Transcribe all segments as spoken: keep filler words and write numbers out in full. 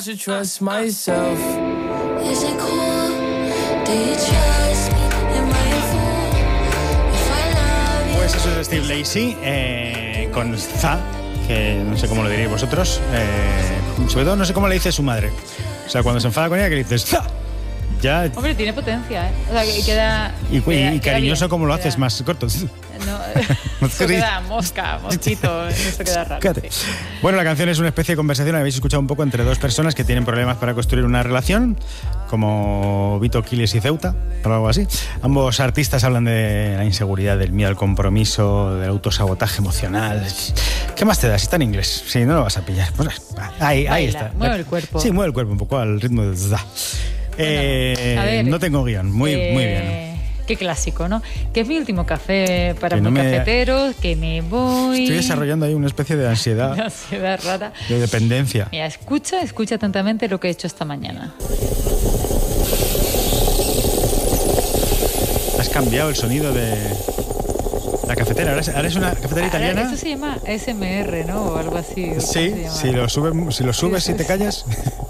Pues eso es Steve Lacy eh, con Za, que no sé cómo lo diréis vosotros. Eh, sobre todo no sé cómo le dice su madre. O sea, cuando se enfada con ella, que le dices Za. Ya. Hombre, tiene potencia, ¿eh? O sea, que queda. Y, queda, y cariñoso, como lo queda, haces más corto. No, eso queda mosca, mosquito, eso queda raro. Sí. Bueno, la canción es una especie de conversación, habéis escuchado un poco, entre dos personas que tienen problemas para construir una relación, como Vito, Quiles y Ceuta, o algo así. Ambos artistas hablan de la inseguridad, del miedo al compromiso, del autosabotaje emocional. ¿Qué más te da? Si está en inglés, si no lo vas a pillar. Pues ahí, Baila, ahí está. Mueve el cuerpo. Sí, mueve el cuerpo un poco al ritmo de... Bueno, eh, a ver, no tengo guión, muy, eh, muy bien. Qué clásico, ¿no? Que es mi último café para mis no me... cafeteros, que me voy... Estoy desarrollando ahí una especie de ansiedad. Una ansiedad rara. De dependencia. Mira, escucha, escucha atentamente lo que he hecho esta mañana. Has cambiado el sonido de la cafetera. Ahora es, ahora es una cafetera ahora, italiana. Eso se llama A S M R, ¿no? O algo así. Sí, si lo, sube, si lo subes y te callas...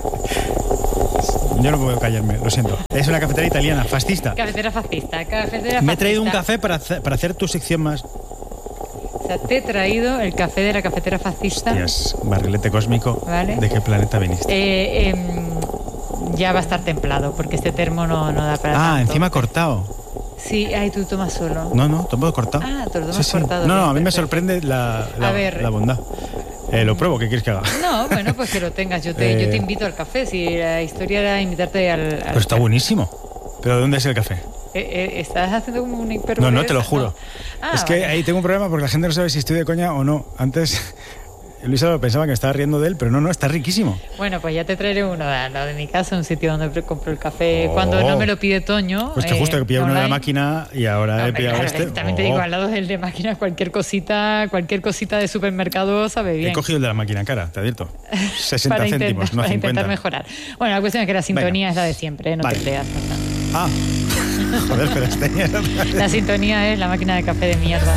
Yo no puedo callarme, lo siento. Es una cafetera italiana, fascista. Cafetera fascista, cafetera Me he fascista. traído un café para hacer, para hacer tu sección más. O sea, te he traído el café de la cafetera fascista. Hostias, barrilete cósmico. ¿Vale? ¿De qué planeta viniste? Eh, eh, ya va a estar templado, porque este termo no, no da para Ah, tanto. encima cortado. Sí, ay, tú tomas solo. No, no, tomo cortado. Ah, te lo tomas sí, cortado. Sí. No, no, a mí perfecto. me sorprende la, la, a ver, la bondad. Eh, lo pruebo, ¿qué quieres que haga? No, bueno, pues que lo tengas. Yo te, eh... yo te invito al café. Si la historia era invitarte al... al Pero está café. Buenísimo. ¿Pero de dónde es el café? Eh, eh, ¿Estás haciendo como una hiperboleza? No, no, te lo juro. No. Ah, es que vale. ahí tengo un problema porque la gente no sabe si estoy de coña o no. Antes... Luisa lo pensaba que me estaba riendo de él, pero no, no, está riquísimo. Bueno, pues ya te traeré uno al lado de mi casa, un sitio donde compro el café. Oh. Cuando no me lo pide Toño. Pues que eh, justo que pillé uno de la máquina y ahora no, he pillado claro, este. También oh. te digo, al lado del de máquina, cualquier cosita, cualquier cosita de supermercado sabe bien. He cogido el de la máquina cara, te advierto. sesenta para céntimos, intentar, no para cincuenta. Intentar mejorar. Bueno, la cuestión es que la sintonía Venga. es la de siempre, ¿eh? No vale. te creas. ¿No? Ah, joder, pero este... La sintonía es la máquina de café de mierda.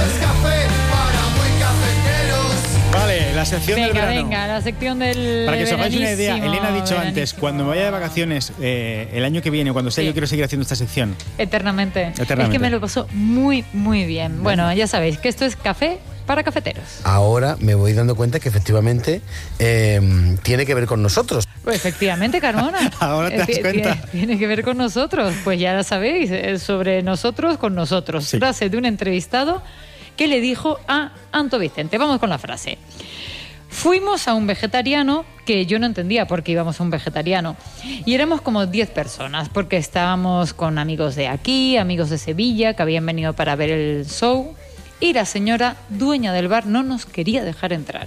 Vale, la sección venga, del verano. Venga, la sección del Para que os hagáis una idea, Elena ha dicho veranísimo. antes, cuando me vaya de vacaciones eh, el año que viene, cuando sea, sí. yo quiero seguir haciendo esta sección. Eternamente. Eternamente. Es que me lo pasó muy, muy bien. Bueno, bueno, ya sabéis que esto es café para cafeteros. Ahora me voy dando cuenta que efectivamente eh, tiene que ver con nosotros. Pues efectivamente, Carmona. Ahora te das eh, cuenta. Tiene, tiene que ver con nosotros. Pues ya la sabéis, es sobre nosotros con nosotros. Sí. Frase de un entrevistado que le dijo a Anto Vicente. Vamos con la frase. Fuimos a un vegetariano que yo no entendía por qué íbamos a un vegetariano. Y éramos como diez personas, porque estábamos con amigos de aquí, amigos de Sevilla, que habían venido para ver el show. Y la señora dueña del bar no nos quería dejar entrar.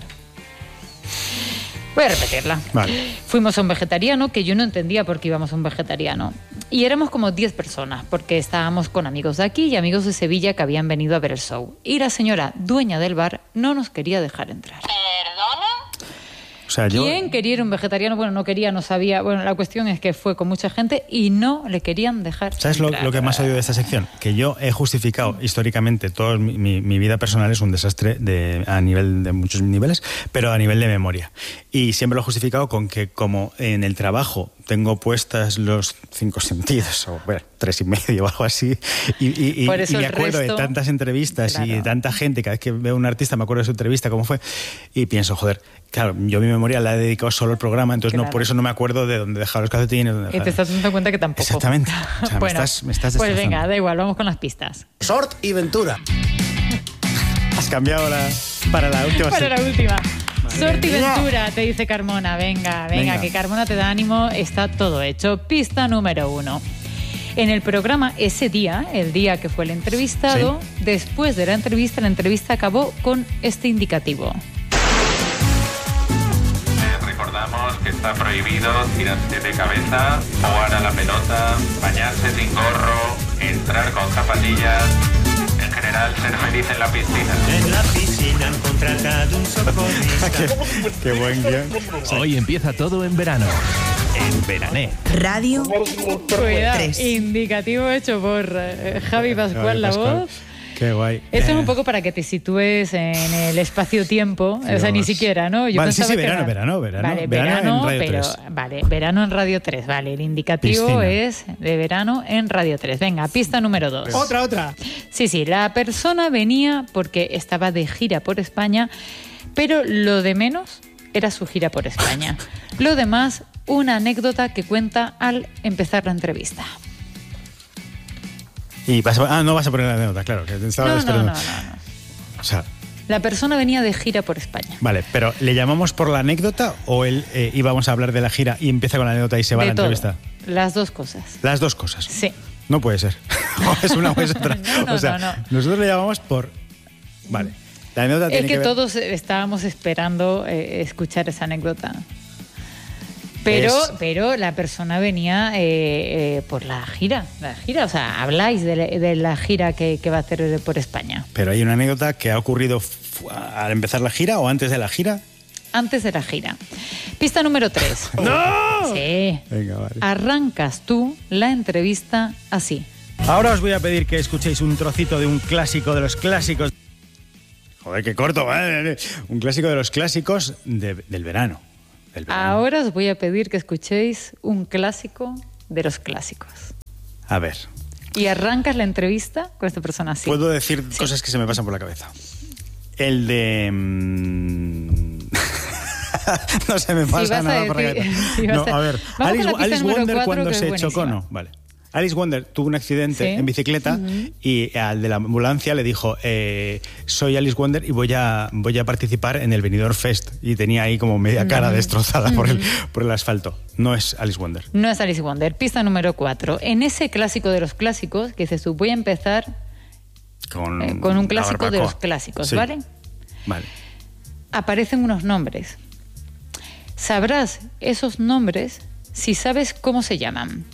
Voy a repetirla. Vale. Fuimos a un vegetariano que yo no entendía por qué íbamos a un vegetariano. Y éramos como diez personas, porque estábamos con amigos de aquí y amigos de Sevilla que habían venido a ver el show. Y la señora dueña del bar no nos quería dejar entrar. ¿Perdona? O sea, yo... ¿Quién quería ir un vegetariano? Bueno, no quería, no sabía. Bueno, la cuestión es que fue con mucha gente y no le querían dejar ¿Sabes lo, lo que más odio de esta sección? Que yo he justificado históricamente, toda mi, mi, mi vida personal es un desastre de, a nivel de muchos niveles, pero a nivel de memoria. Y siempre lo he justificado con que como en el trabajo tengo puestas los cinco sentidos, o bueno, tres y medio o algo así, y, y, y, y me acuerdo resto, de tantas entrevistas claro. y de tanta gente, cada vez que veo a un artista me acuerdo de su entrevista, cómo fue, y pienso, joder, claro, yo mi memoria la he dedicado solo al programa, entonces claro. no, por eso no me acuerdo de dónde dejar los calcetines. Dónde y te estás dando cuenta que tampoco. Exactamente. O sea, bueno, me estás, me estás pues venga, da igual, vamos con las pistas. Sort y Ventura. Has cambiado la, para la última. Para la última. Sort y Ventura, te dice Carmona. Venga, venga, venga, que Carmona te da ánimo, está todo hecho. Pista número uno. En el programa ese día, el día que fue el entrevistado, sí. después de la entrevista, la entrevista acabó con este indicativo. Recordamos que está prohibido tirarse de cabeza, jugar a la pelota, bañarse sin gorro, entrar con zapatillas, en general ser feliz en la piscina. En la piscina han contratado un socorrista. qué, qué buen guión. Hoy empieza todo en verano. En Veranet. Radio Cuidado, indicativo hecho por eh, Javi Pascual, la voz. Qué guay. Esto eh. es un poco para que te sitúes en el espacio-tiempo, o sea, ni siquiera, ¿no? Yo vale, sí, sí, que verano, era... verano, verano. Vale, verano, verano, en Radio pero, tres. Vale, verano en Radio tres, vale. El indicativo Piscina. es de verano en Radio tres. Venga, pista número dos. Otra, otra. Sí, sí, la persona venía porque estaba de gira por España, pero lo de menos era su gira por España. Lo demás, una anécdota que cuenta al empezar la entrevista. Y vas a, ah, no vas a poner la anécdota, claro. Que estaba No, no, esperando. no, no, no. O sea, La persona venía de gira por España. vale, pero ¿le llamamos por la anécdota o él eh, íbamos a hablar de la gira y empieza con la anécdota y se va De a la todo. entrevista? Las dos cosas. Las dos cosas. Sí. No puede ser. O es una o es otra. No, no, o sea, no, no. nosotros le llamamos por... Vale. La anécdota Es tiene que que ver... todos estábamos esperando eh, escuchar esa anécdota. Pero, Es- pero la persona venía eh, eh, por la gira, la gira, o sea, habláis de la, de la gira que, que va a hacer por España. Pero hay una anécdota que ha ocurrido fu- al empezar la gira o antes de la gira. Antes de la gira. Pista número tres. ¡No! Sí. Venga, vale. Arrancas tú la entrevista así. Ahora os voy a pedir que escuchéis un trocito de un clásico de los clásicos. Joder, qué corto, ¿vale? Un clásico de los clásicos de- del verano. Del verano. Ahora os voy a pedir que escuchéis un clásico de los clásicos. A ver, Y arrancas la entrevista con esta persona así. puedo decir cosas que se me pasan por la cabeza. El de... mm, no se me pasa vas a nada por la decir- cabeza. si vas No, a- a ver, Vamos con Alice, la pista Alice número Wonder cuatro, cuando que es se chocó, buenísima. no, vale. Alice Wonder tuvo un accidente Sí. en bicicleta y al de la ambulancia le dijo, eh, soy Alice Wonder y voy a, voy a participar en el Benidorm Fest. Y tenía ahí como media cara destrozada por, el, por el asfalto. No es Alice Wonder. No es Alice Wonder. Pista número cuatro. En ese clásico de los clásicos, que dices tú, voy a empezar Con, eh, con un la clásico de barbacoa. los clásicos, Sí. ¿vale? Vale. Aparecen unos nombres. Sabrás esos nombres si sabes cómo se llaman.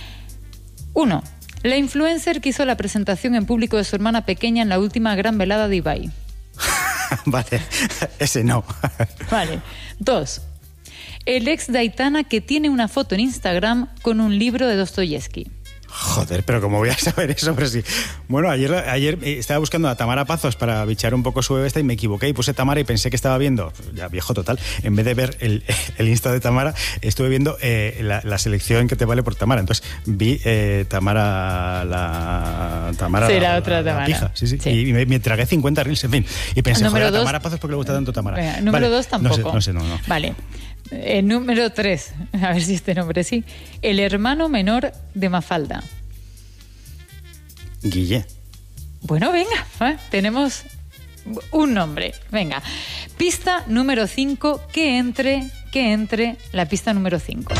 Uno. La influencer que hizo la presentación en público de su hermana pequeña en la última gran velada de Ibai. Vale, ese no. Vale. Dos. El ex de Aitana que tiene una foto en Instagram con un libro de Dostoyevsky. Joder, pero ¿cómo voy a saber eso? Pero sí. Bueno, ayer, ayer estaba buscando a Tamara Pazos para bichar un poco su bebesta y me equivoqué y puse Tamara y pensé que estaba viendo, ya viejo total, en vez de ver el, el Insta de Tamara, estuve viendo eh, la, la selección que te vale por Tamara. Entonces vi eh, Tamara la... Tamara Sí, la otra Tamara. pija, sí, sí. Sí. Y me, me tragué cincuenta reels, en fin. Y pensé, Número joder, a dos. Tamara Pazos, ¿por qué le gusta tanto Tamara? Venga, número Vale, dos tampoco. No sé, no sé, no, no. Vale. Eh, número tres. A ver si este nombre sí. El hermano menor de Mafalda. Guille. Bueno, venga, ¿eh? Tenemos un nombre. Venga. Pista número cinco, que entre, que entre la pista número cinco.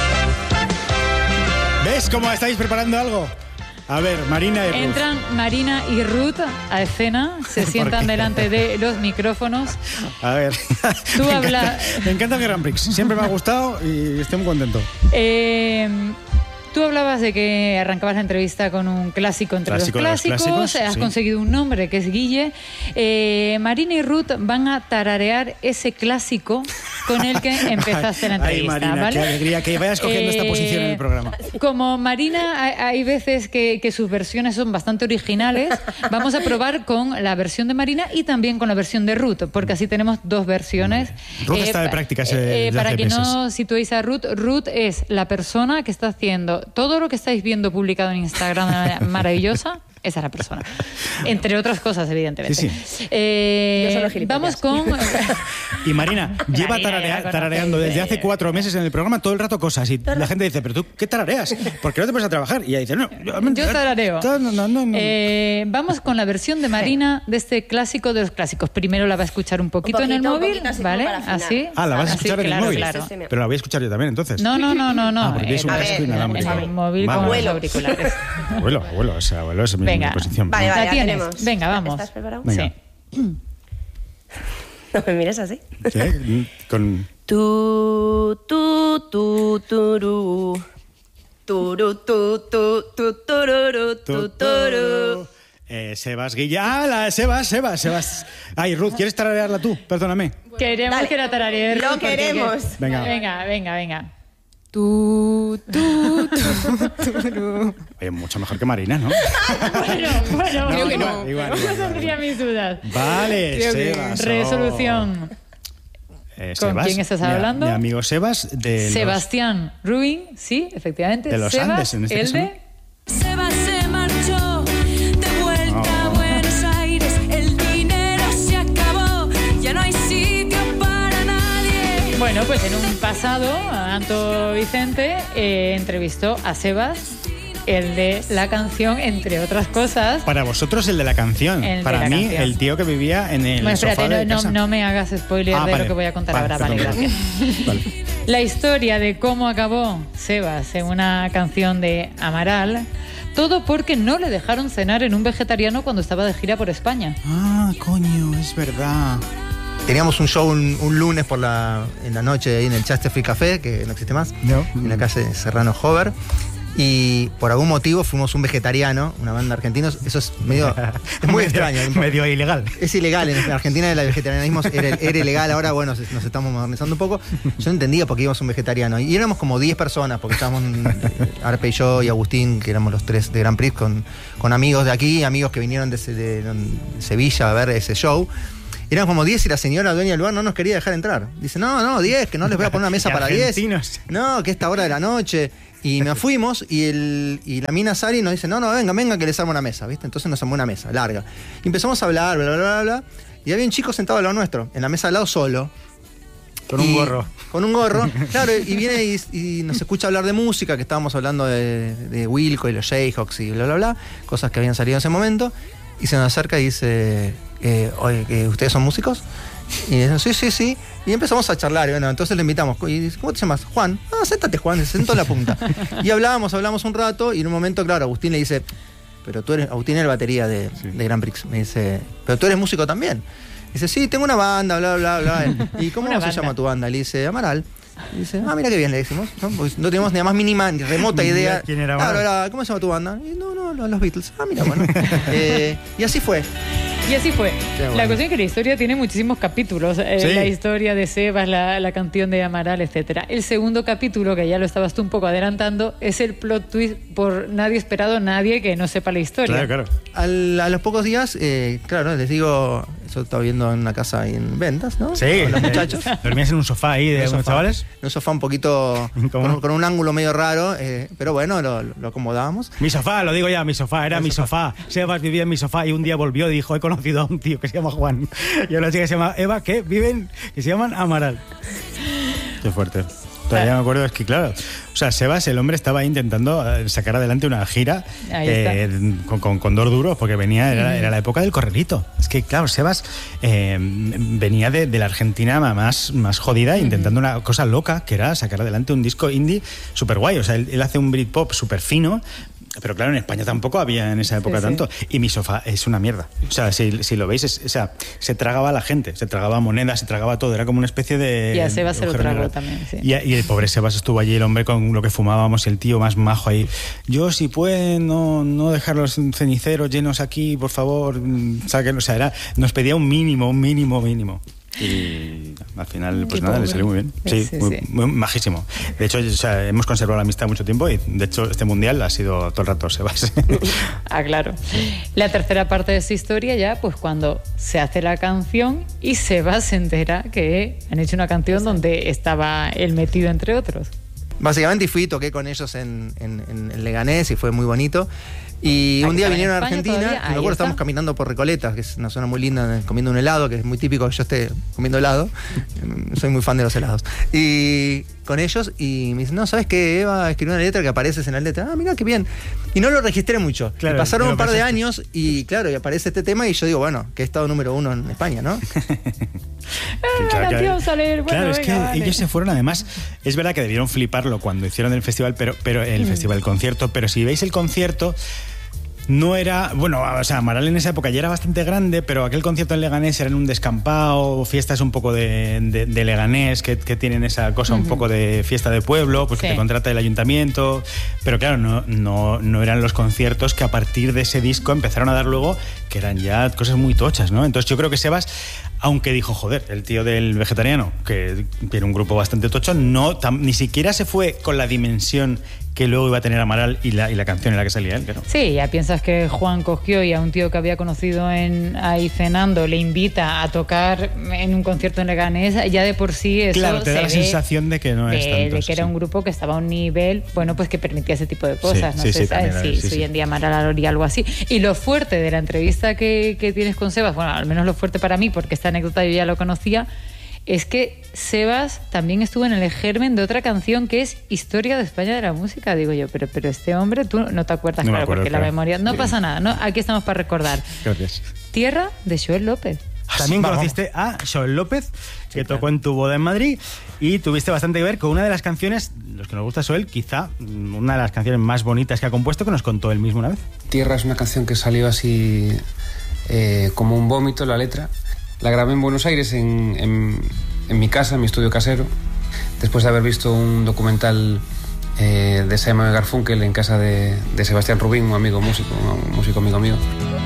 ¿Ves cómo estáis preparando algo? A ver, Marina y Ruth. Entran Marina y Ruth a escena, se sientan qué? delante de los micrófonos. A ver. Tú me, habla- encanta, me encanta el Grand Prix. Siempre me ha gustado y estoy muy contento. Eh, tú hablabas de que arrancabas la entrevista con un clásico entre Clásico de los los clásicos. clásicos, Has sí. conseguido un nombre que es Guille. Eh, Marina y Ruth van a tararear ese clásico con el que empezaste la Ay, entrevista. Marina, ¿vale? qué alegría que vayas cogiendo esta posición en el programa. Como Marina, hay, hay veces que, que sus versiones son bastante originales. Vamos a probar con la versión de Marina y también con la versión de Ruth, porque así tenemos dos versiones. Ruth está de pa- prácticas, eh, desde para hace que meses. no situéis a Ruth, Ruth es la persona que está haciendo todo lo que estáis viendo publicado en Instagram de manera maravillosa. Esa es la persona. Entre otras cosas, evidentemente. Sí, Eh, Yo solo gilipollas. vamos con... Y Marina lleva Marina, tararea- ya la tarareando conocéis, desde eh. hace cuatro meses en el programa todo el rato cosas. Y la gente dice, ¿pero tú qué tarareas? ¿Por qué no te pones a trabajar? Y ella dice, no. Yo tarareo. No, no, no, no. Eh, vamos con la versión de Marina de este clásico de los clásicos. Primero la va a escuchar un poquito, en el poquito, un móvil, poquito, así ¿vale? como para afinar. Así. Ah, la vas a Así, escuchar en claro, el móvil. Claro. Sí, sí, Pero la voy a escuchar yo también, entonces. No, no, no, no, no. Ah, porque tienes un Eh, casco en- inalámbrico. en el móvil Vale. con los Abuelo. auriculares. Abuelo, abuelo, esa abuelo es mi, Venga. mi posición. Vale, vale, La ya tienes. tenemos. Venga, vamos. ¿Estás preparado? Venga. Sí. No me mires así. ¿Sí? Con... Tu, tu, tu, turu. Turu, tu, tu, tu, tururu, tu, turu. Eh, Sebas Guille. Ah, la Sebas, Sebas, Sebas. Ay, Ruth, ¿quieres tararearla tú? Perdóname. Queremos Dale. que la tararees. Lo porque- queremos. Venga. Venga, venga, venga. Tu, tu, tu, turu. Oye, mucho mejor que Marina, ¿no? Bueno, bueno, Creo que igual, no. igual, Yo igual, tendría igual. mis dudas. Vale, Creo que Sebas. oh. Resolución. Eh, ¿Con Sebas, quién estás mi- hablando? Mi amigo Sebas de los- Sebastián Rubin, sí, efectivamente. De los Sebas, Andes, en este el caso, de... Sebas se marchó de vuelta a Oh. Buenos Aires. El dinero se acabó, ya no hay sitio para nadie. Bueno, pues en un pasado, Anto Vicente eh, entrevistó a Sebas, el de la canción, entre otras cosas. Para vosotros el de la canción. El de Para la mí, canción. el tío que vivía en el Bueno, sofá espérate, de no, no, casa. no me hagas spoiler Ah, de vale. lo que voy a contar Vale, ahora. Vale, perdón, gracias. Vale. La historia de cómo acabó Sebas en una canción de Amaral, todo porque no le dejaron cenar en un vegetariano cuando estaba de gira por España. Ah, coño, es verdad. Teníamos un show un, un lunes por la, en la noche ahí en el Chesterfield Café, que no existe más, No. en la calle Serrano Hover. Y por algún motivo fuimos un vegetariano, una banda de argentinos. Eso es medio. Es muy extraño. Medio ilegal. Es ilegal. En Argentina el vegetarianismo era, era ilegal. Ahora, bueno, nos estamos modernizando un poco. Yo no entendía por qué íbamos un vegetariano. Y éramos como diez personas, porque estábamos eh, Arpe y yo y Agustín, que éramos los tres de Grand Prix, con, con amigos de aquí, amigos que vinieron de, de, de Sevilla a ver ese show. Eran como diez y la señora dueña del lugar no nos quería dejar entrar. Dice, no, no, diez, que no les voy a poner una mesa Qué para diez. argentinos. No, que esta hora de la noche. Y nos fuimos y, el, y la mina Sari nos dice, no, no, venga, venga, que les armo una mesa, ¿viste? Entonces nos armó una mesa larga. Y empezamos a hablar, bla, bla, bla, bla. Y había un chico sentado al lado nuestro, en la mesa al lado solo. Con un Y- gorro. Con un gorro, claro, y viene y, y nos escucha hablar de música, que estábamos hablando de, de Wilco y los Jayhawks y bla, bla, bla, cosas que habían salido en ese momento, y se nos acerca y dice, eh, oye, ¿que ¿ustedes son músicos? Y dice, sí, sí, sí, y empezamos a charlar, y bueno, entonces le invitamos, y dice, ¿cómo te llamas? Juan. Ah, séntate, Juan, se sentó en la punta. Y hablábamos, hablamos un rato, y en un momento, claro, Agustín le dice, pero tú eres, Agustín era el batería de, de Grand Prix, me dice, pero tú eres músico también. Dice, sí, tengo una banda, bla, bla, bla. ¿Y cómo Una se banda. llama tu banda? Le dice, Amaral. Y dice, ah, mira qué bien, le decimos. No, pues no teníamos ni la más mínima, ni remota Ni idea idea. quién era Claro, Amaral. era, ¿cómo se llama tu banda? Y, no, no, los Beatles. Ah, mira, bueno. Eh, y así fue. Y así fue. bueno. La cuestión es que la historia tiene muchísimos capítulos. Eh, Sí. La historia de Sebas, la, la canción de Amaral, etcétera. El segundo capítulo, que ya lo estabas tú un poco adelantando, es el plot twist por nadie esperado, nadie que no sepa la historia. Claro, claro. Al- a los pocos días, eh, claro, les digo, eso estaba viendo en una casa ahí en Ventas, ¿no? Sí, Con los muchachos. Dormías en un sofá ahí de En un unos sofá. chavales. En un sofá un poquito, ¿Cómo? con, con un ángulo medio raro, eh, pero bueno, lo, lo acomodábamos. Mi sofá, lo digo ya, mi sofá, era mi sofá. Sebas vivía en mi sofá y un día volvió y dijo, he conocido a un tío que se llama Juan y a una chica que se llama Eva, que viven, que se llaman Amaral. Qué fuerte. Todavía me acuerdo, es que claro, o sea, Sebas, el hombre estaba intentando eh, sacar adelante una gira Ahí eh, con, con, con dos duros, porque venía, era, era la época del corralito. Es que, claro, Sebas eh, venía de, de la Argentina más, más jodida, intentando una cosa loca, que era sacar adelante un disco indie súper guay. O sea, él, él hace un Britpop súper fino. Pero claro, en España tampoco había en esa época Sí, sí. tanto. Y mi sofá es una mierda. O sea, si, si lo veis, es- o sea, se tragaba a la gente, se tragaba monedas, se tragaba todo. Era como una especie de... Y a Sebas se lo agujero tragó negro. también, sí. Y, y el pobre Sebas estuvo allí, el hombre con lo que fumábamos, y el tío más majo ahí. Yo, si pueden, no, no dejar los ceniceros llenos aquí, por favor, mm, sáquenlo. O sea, era, nos pedía un mínimo, un mínimo, mínimo. Y al final, pues Qué nada, le pobre. salió muy bien. Sí, Sí, muy, sí. muy majísimo. De hecho, o sea, hemos conservado la amistad mucho tiempo y, de hecho, este mundial ha sido todo el rato Sebas. Ah, claro. La tercera parte de esta historia ya, pues cuando se hace la canción y Sebas se entera que han hecho una canción donde estaba él metido entre otros. Básicamente, y fui y toqué con ellos en, en, en- en Leganés y fue muy bonito. Y Ah, un que día estaban vinieron en a España Argentina, todavía, y me ahí acuerdo, está. estábamos caminando por Recoleta, que es una zona muy linda, comiendo un helado, que es muy típico que yo esté comiendo helado. Soy muy fan de los helados. Y con ellos, y me dicen, no, ¿sabes qué? Eva escribió una letra que apareces en la letra. Ah, mira, qué bien. Y no lo registré mucho. Claro, y pasaron no lo un par de pensaste. años y claro, y aparece este tema y yo digo, bueno, que he estado número uno en España, ¿no? Ah, la canción sale, bueno, claro, es venga, que vale. ellos se fueron, además, es verdad que debieron fliparlo cuando hicieron el festival, pero, pero el Mm. festival, el concierto, pero si veis el concierto, no era, bueno, o sea, Amaral en esa época ya era bastante grande, pero aquel concierto en Leganés era en un descampado, fiestas un poco de, de, de Leganés, que, que tienen esa cosa uh-huh. un poco de fiesta de pueblo, pues sí. que te contrata el ayuntamiento, pero claro, no, no, no eran los conciertos que a partir de ese disco empezaron a dar luego, que eran ya cosas muy tochas, ¿no? Entonces yo creo que Sebas, aunque dijo, joder, el tío del Vegetariano, que tiene un grupo bastante tocho, no, tam, ni siquiera se fue con la dimensión que luego iba a tener Amaral y la, y la canción en la que salía él, claro. Sí, ya piensas que Juan cogió y a un tío que había conocido en ahí cenando le invita a tocar en un concierto en Leganés, ya de por sí eso claro, te da la sensación de que no de, es tanto. De que era sí. un grupo que estaba a un nivel, bueno, pues que permitía ese tipo de cosas, sí, no sí, sé, sí, ¿sabes? también, Sí, sí, sí, sí. hoy en día Amaral haría algo así. Y lo fuerte de la entrevista que, que tienes con Sebas, bueno, al menos lo fuerte para mí, porque esta anécdota yo ya lo conocía, es que Sebas también estuvo en el germen de otra canción que es Historia de España de la música. Digo yo, pero, pero este hombre, tú no te acuerdas, no claro, acuerdo, porque claro. la memoria... No sí. pasa nada, ¿no? Aquí estamos para recordar. Gracias. Tierra de Joel López. También Vamos. conociste a Joel López, que sí, tocó claro. en tu boda en Madrid, y tuviste bastante que ver con una de las canciones, los que nos gusta Joel, quizá una de las canciones más bonitas que ha compuesto, que nos contó él mismo una vez. Tierra es una canción que salió así eh, como un vómito, la letra. La grabé en Buenos Aires, en, en, en mi casa, en mi estudio casero, después de haber visto un documental eh, de Simon Garfunkel en casa de, de Sebastián Rubín, un amigo músico, un músico amigo mío.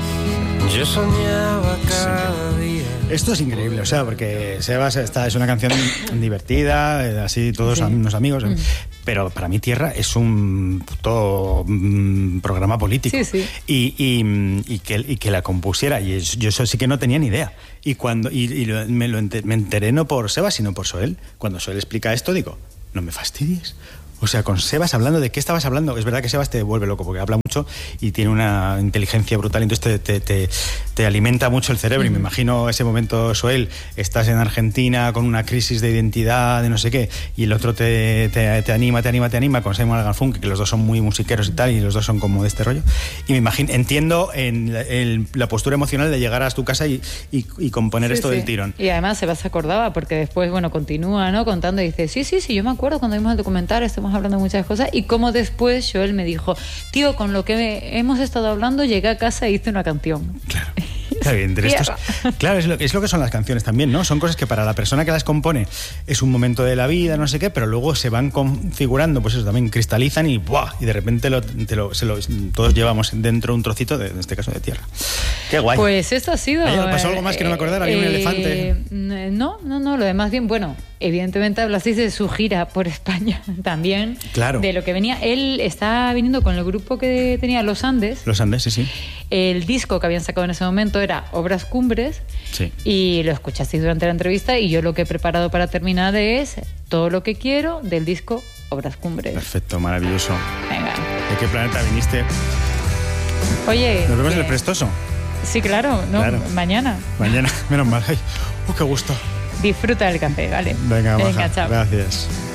Yo soñaba cada día. Esto es increíble, o sea, porque Sebas esta es una canción divertida, así todos sí. unos amigos, mm. pero para mí Tierra es un puto mm, programa político. Sí, sí. Y, y, y, que, y que la compusiera, y yo eso sí que no tenía ni idea. Y cuando y, y lo, me, lo enter, me enteré no por Sebas, sino por Joel. Cuando Joel explica esto, digo, no me fastidies. O sea, con Sebas hablando, ¿de qué estabas hablando? Es verdad que Sebas te vuelve loco porque habla mucho y tiene una inteligencia brutal, entonces te, te, te, te alimenta mucho el cerebro. Mm. Y me imagino ese momento, Joel, estás en Argentina con una crisis de identidad, de no sé qué, y el otro te, te, te anima, te anima, te anima con Simon Garfunkel, que los dos son muy musiqueros y tal, y los dos son como de este rollo. Y me imagino, entiendo en la, en la postura emocional de llegar a tu casa y, y, y componer sí, esto sí. del tirón. Y además Sebas se acordaba, porque después, bueno, continúa, ¿no? Contando y dice, sí, sí, sí, yo me acuerdo cuando vimos el documental, estamos hablando de muchas cosas, y como después Joel me dijo, tío, con lo que hemos estado hablando, llegué a casa e hice una canción. Claro. Está bien, entre estos, claro, es lo, es lo que son las canciones también, ¿no? Son cosas que para la persona que las compone es un momento de la vida, no sé qué, pero luego se van configurando, pues eso, también cristalizan y ¡buah! Y de repente lo, te lo, se lo, todos llevamos dentro un trocito, de, en este caso de tierra. ¡Qué guay! Pues esto ha sido... Ayer pasó algo más que no me acordara, había eh, un elefante. No, no, no, lo demás bien, bueno, evidentemente hablasteis de su gira por España también, claro. De lo que venía. Él está viniendo con el grupo que tenía Los Andes. Los Andes, sí, sí. El disco que habían sacado en ese momento era Obras Cumbres, sí. Y lo escuchasteis durante la entrevista, y yo lo que he preparado para terminar es Todo lo que quiero del disco Obras Cumbres. Perfecto, maravilloso. Venga. ¿De qué planeta viniste? Oye... ¿Nos vemos que... en el Prestoso? Sí, claro, no, claro. Mañana. Mañana, menos mal. Ay, uh, qué gusto. Disfruta del café, ¿vale? Venga, Venga, baja. chao. Gracias.